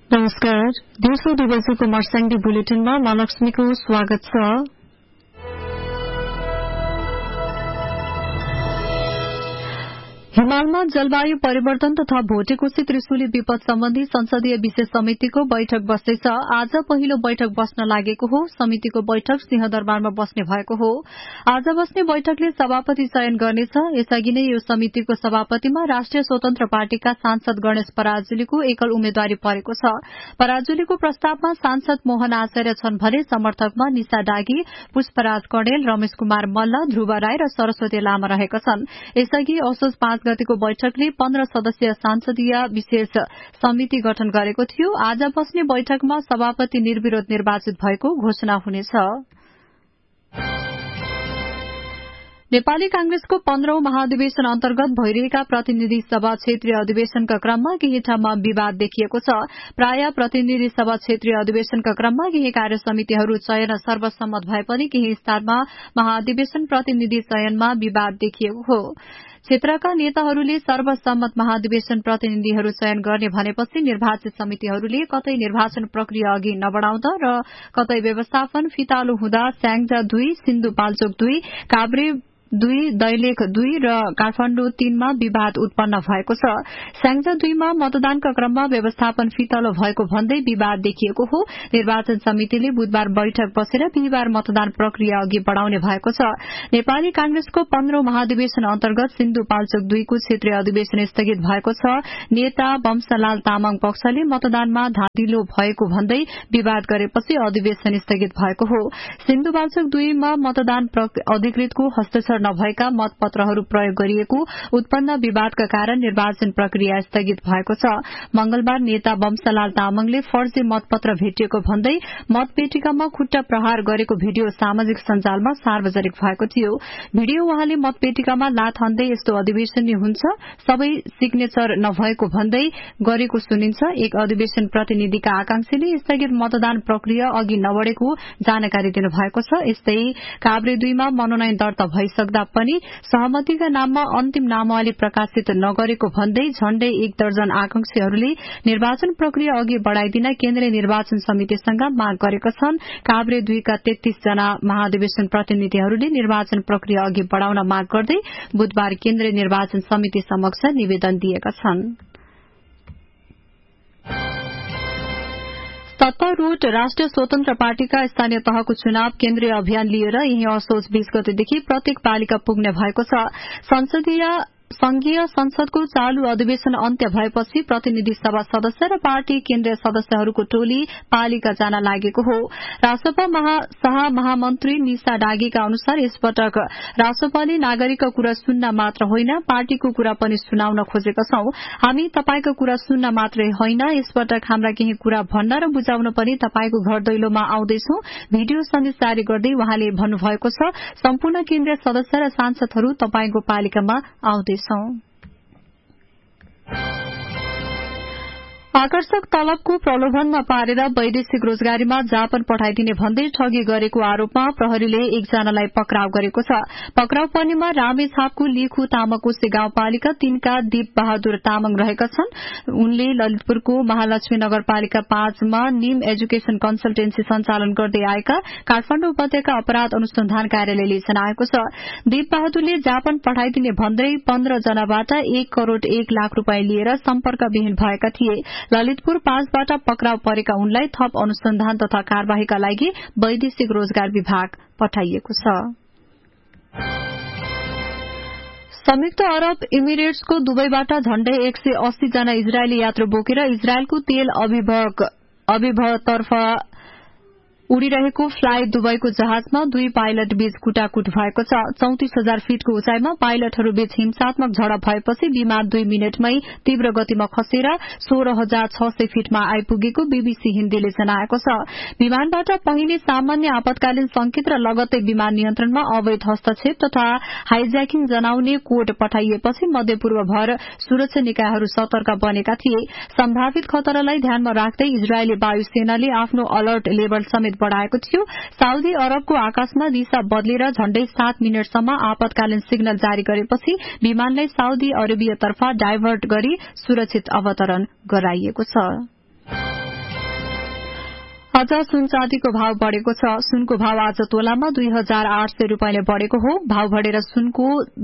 नमस्कार, दिउँसो 2 बजेको मर्स्याङ्गी बुलेटिनमा म लक्ष्मीको स्वागत छ। हिमालमा जलवायु परिवर्तन तथा भोटेकोशी त्रिशुली विपद सम्बन्धी संसदीय विशेष समितिको बैठक बस्दैछ। आज पहिलो बैठक बस्न लागेको हो। समितिको बैठक सिंहदरबारमा बस्ने भएको हो। आज बस्ने बैठकले सभापति चयन गर्नेछ। यसअघि नै यो समितिको सभापतिमा राष्ट्रिय स्वतन्त्र पार्टीका सांसद गणेश पराजुलीको एकल उम्मेद्वारी परेको छ। पराजुलीको प्रस्तावमा सांसद मोहन आचार्य छन् भने समर्थकमा निशा डागी, पुष्पराज कणेल, रमेश कुमार मल्ल, ध्रुव राई र सरस्वती लामा रहेका छन्। यसअघि असोज 5 गतिको बैठकले 15 सदस्यीय संसदीय विशेष समिति गठन गरेको थियो। आज बस्ने बैठकमा सभापति निर्विरोध निर्वाचित भएको घोषणा हुनेछ। नेपाली कांग्रेसको 15औं महाधिवेशन अन्तर्गत भइरहेका प्रतिनिधि सभा क्षेत्रीय अधिवेशनका क्रममा केही ठाउँमा विवाद देखिएको छ। प्राय प्रतिनिधि सभा क्षेत्रीय अधिवेशनका क्रममा केही कार्य समितिहरू चयन सर्वसम्मत भए पनि केही स्थानमा महाधिवेशन प्रतिनिधि चयनमा विवाद देखिएको हो। क्षेत्रका नेताहरूले सर्वसम्मत महाधिवेशन प्रतिनिधिहरू चयन गर्ने भनेपछि निर्वाचित समितिहरूले कतै निर्वाचन प्रक्रिया अघि नबढ़ाउँदा र कतै व्यवस्थापन फितालो हुँदा स्याङ्जा 2, सिन्धुपाल्चोक 2, काभ्रे 2, दैलेख 2 र काठमाडौँ 3 मा विवाद उत्पन्न भएको छ। स्याङ्जा 2 मा मतदानका क्रममा व्यवस्थापन फितलो भएको भन्दै विवाद देखिएको हो। निर्वाचन समितिले बुधबार बैठक बसेर बिहीबार मतदान प्रक्रिया अघि बढ़ाउने भएको छ। नेपाली कांग्रेसको 15औं महाधिवेशन अन्तर्गत सिन्धुपाल्चोक 2 को क्षेत्रीय अधिवेशन स्थगित भएको छ। नेता वंशलाल तामाङ पक्षले मतदानमा धाँधिलो भएको भन्दै विवाद गरेपछि अधिवेशन स्थगित भएको हो। सिन्धुपाल्चोक 2 मा मतदान अधिकृतको हस्ताक्षर नभएका मतपत्रहरू प्रयोग गरिएको उत्पन्न विवादका कारण निर्वाचन प्रक्रिया स्थगित भएको छ। मंगलबार नेता वंशलाल तामाङले फर्जी मतपत्र भेटिएको भन्दै मतपेटिकामा खुट्टा प्रहार गरेको भिडियो सामाजिक सञ्जालमा सार्वजनिक भएको थियो। भिडियो उहाँले मतपेटिकामा लात हान्दै यस्तो अधिवेशन नै हुन्छ, सबै सिग्नेचर नभएको भन्दै गरेको सुनिन्छ। एक अधिवेशन प्रतिनिधिका आकांक्षीले स्थगित मतदान प्रक्रिया अघि नबढ़ेको जानकारी दिनुभएको छ। यस्तै काभ्रे 2 मा मनोनयन दर्ता भइसक्दा पनि सहमतिका नाममा अन्तिम नामावली प्रकाशित नगरेको भन्दै झण्डै 1 दर्जन आकांक्षीहरूले निर्वाचन प्रक्रिया अघि बढ़ाइदिन केन्द्रीय निर्वाचन समितिसँग माग गरेका छन्। काभ्रे 2 का 33 जना महाधिवेशन प्रतिनिधिहरूले निर्वाचन प्रक्रिया अघि बढ़ाउन माग गर्दै बुधबार केन्द्रीय निर्वाचन समिति समक्ष निवेदन दिएका छन्। सत्तारूढ़ राष्ट्रिय स्वतन्त्र पार्टीका स्थानीय तहको चुनाव केन्द्रीय अभियान लिएर यही असोज 20 गतेदेखि प्रत्येक पालिका पुग्ने भएको छ। संघीय संसदको चालू अधिवेशन अन्त्य भएपछि प्रतिनिधि सभा सदस्य र पार्टी केन्द्रीय सदस्यहरूको टोली पालिका जान लागेको हो। रासपा महामन्त्री निशा डागीका अनुसार यसपटक रासपाले नागरिकका कुरा सुन्न मात्र होइन, पार्टीको कुरा पनि सुनाउन खोजेका छौं। हामी तपाईको कुरा सुन्न मात्रै होइन, यसपटक हाम्रा केही कुरा भन्न र बुझाउन पनि तपाईको घर दैलोमा आउँदैछौं। भिडियो सन्देश जारी गर्दै उहाँले भन्नुभएको छ, सम्पूर्ण केन्द्रीय सदस्य र सांसदहरू तपाईको पालिकामा आउँदै आकर्षक तलबको प्रलोभनमा पारेर वैदेशिक रोजगारीमा जापान पठाइदिने भन्दै ठगी गरेको आरोपमा प्रहरीले एकजनालाई पक्राउ गरेको छ। पक्राउ पर्नेमा रामेछापको लिखु तामाकोशी गाउँपालिका 3 का दीप बहादुर तामाङ रहेका छन्। उनले ललितपुरको महालक्ष्मी नगरपालिका 5 मा निम एजुकेशन कन्सल्टेन्सी सञ्चालन गर्दै आएका काठमाडौँ उपत्यका अपराध अनुसन्धान कार्यालयले जनाएको छ। दीप बहादुरले जापान पठाइदिने भन्दै 15 जनाबाट 1 करोड़ 1 लाख रूपियाँ लिएर सम्पर्कविहीन भएका थिए। ललितपुर 5 बाट पक्राउ परेका उनलाई थप अनुसन्धान तथा कार्यवाहीका लागि वैदेशिक रोजगार विभाग पठाइएको छ। संयुक्त अरब इमिरेट्सको दुबईबाट झण्डै 180 जना इजरायली यात्रु बोकेर इजरायलको तेल अभिभतर्फ उड़िरहेको फ्लाइ दुबईको जहाजमा 2 पाइलट बीच कुटाकुट भएको छ। 34,000 फीटको उचाइमा पाइलटहरू बीच हिंसात्मक झडप भएपछि विमान 2 मिनटमै तीव्र गतिमा खसेर 16,600 फीटमा आइपुगेको बीबीसी हिन्दीले जनाएको छ। विमानबाट पहिले सामान्य आपतकालीन संकेत र लगत्तै विमान नियन्त्रणमा अवैध हस्तक्षेप तथा हाइज्याकिङ जनाउने कोड पठाइएपछि मध्यपूर्वभर सुरक्षा निकायहरू सतर्क बनेका थिए। सम्भावित खतरालाई ध्यानमा राख्दै इजरायली वायुसेनाले आफ्नो अलर्ट लेभल समेत बढ़ाएको थियो। साउदी अरबको आकाशमा दिशा बदलेर झण्डै 7 मिनटसम्म आपतकालीन सिग्नल जारी गरेपछि विमानलाई साउदी अरेबियातर्फ डाइभर्ट गरी सुरक्षित अवतरण गराइएको छ। अझ सुन चाँदीको भाव बढ़ेको छ। सुनको भाव आज तोलामा 2800 रूपियाँले बढ़ेको हो। भाव बढ़ेर सुनको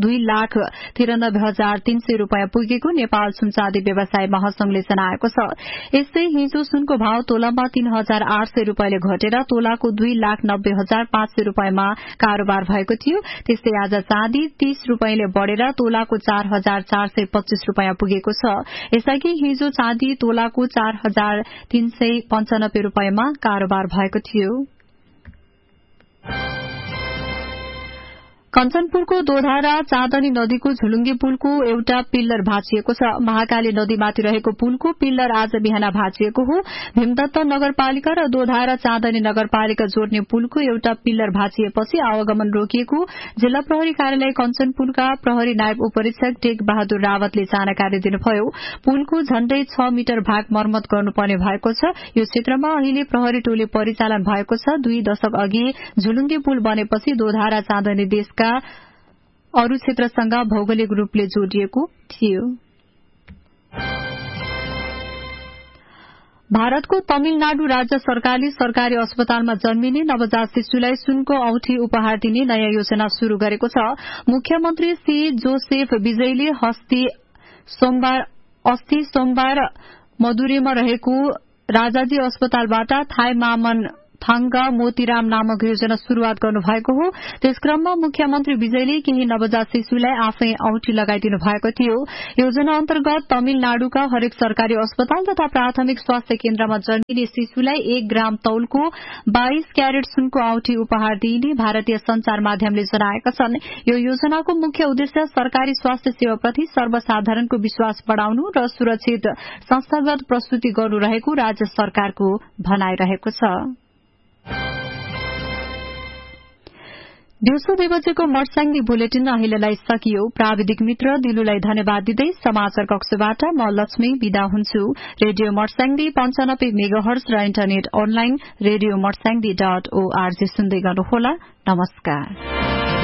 2,93,300 रूपियाँ पुगेको नेपाल सुन चाँदी व्यवसाय महासंघले जनाएको छ। यस्तै हिजो सुनको भाव तोलामा 3,800 रूपियाँले घटेर तोलाको 2,90,500 रूपियाँमा कारोबार भएको थियो। त्यस्तै आज चाँदी 30 रूपियाँले बढ़ेर तोलाको 4,425 रूपियाँ पुगेको छ। यसअघि हिजो चाँदी तोलाको 4,395 रूपियाँमा कारोबार भएको थियो। कञ्चनपुरको दोधारा चाँदनी नदीको झुलुङ्गे पुलको एउटा पिल्लर भाँचिएको छ। महाकाली नदीमाथि रहेको पुलको पिल्लर आज बिहान भाँचिएको हो। भीमदत्त नगरपालिका र दोधारा चाँदनी नगरपालिका जोड्ने पुलको एउटा पिल्लर भाँचिएपछि आवागमन रोकिएको जिल्ला प्रहरी कार्यालय कञ्चनपुरका प्रहरी नायब उपरीक्षक टेक बहादुर रावतले जानकारी दिनुभयो। पुलको झण्डै 6 मिटर भाग मर्मत गर्नुपर्ने भएको छ। यो क्षेत्रमा अहिले प्रहरी टोली परिचालन भएको छ। 2 दशक अघि झुलुङ्गे पुल बनेपछि दोधारा चाँदनी देशका अरू क्षेत्रसँग भौगोलिक रूपले जोडिएको थियो। भारतको तमिलनाडु राज्य सरकारले सरकारी अस्पतालमा जन्मिने नवजात शिशुलाई सुनको औँठी उपहार दिने नयाँ योजना शुरू गरेको छ। मुख्यमन्त्री सी जोसेफ विजयले अस्ति सोमबार मदुरैमा रहेको राजाजी अस्पतालबाट थाई मामन थाङ्गा मोतीराम नामक योजना शुरूआत गर्नुभएको हो। त्यस क्रममा मुख्यमन्त्री विजयले केही नवजात शिशुलाई आफै औँठी लगाइदिनु भएको थियो। योजना अन्तर्गत तमिलनाडुका हरेक सरकारी अस्पताल तथा प्राथमिक स्वास्थ्य केन्द्रमा जन्मिने शिशुलाई 1 ग्राम तौलको 22 क्यारेट सुनको औँठी उपहार दिइने भारतीय संचार माध्यमले जनाएका छन्। यो योजनाको मुख्य उद्देश्य सरकारी स्वास्थ्य सेवाप्रति सर्वसाधारणको विश्वास बढ़ाउनु र सुरक्षित संस्थागत प्रस्तुति गर्नु रहेको राज्य सरकारको भनाइरहेको छ। दिउँसो 2 बजेको मर्स्याङ्गी बुलेटिन अहिलेलाई सकियो। प्राविधिक मित्र दिलुलाई धन्यवाद दिँदै समाचार कक्षबाट म लक्ष्मी विदा हुन्छु। रेडियो मर्स्याङ्गी 95 मेगाहर्ज र इन्टरनेट अनलाइन रेडियो मर्स्याङ्गी.org सुन्दै गर्नुहोला। नमस्कार।